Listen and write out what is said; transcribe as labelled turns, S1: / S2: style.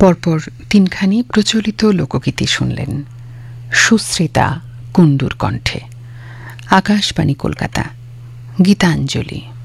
S1: পরপর তিনখানি প্রচলিত লোকগীতি শুনলেন সুশ্রিতা কুণ্ডুর কণ্ঠে। আকাশবাণী কলকাতা, গীতাঞ্জলি।